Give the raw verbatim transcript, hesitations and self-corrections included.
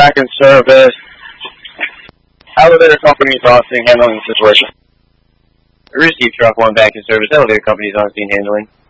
back in service. Elevator company is on scene handling the situation. Received truck one back in service. Elevator company is on scene handling.